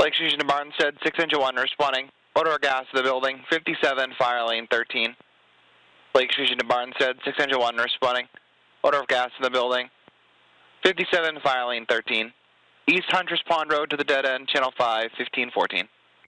Lake Station to Barnstead, 6 Engine 1 responding. Odor of gas to the building, 57, fire lane 13. Lake Station to Barnstead, 6 Engine 1 responding. Odor of gas to the building, 57, fire lane 13. East Hunter's Pond Road to the dead end, channel 5, 1514.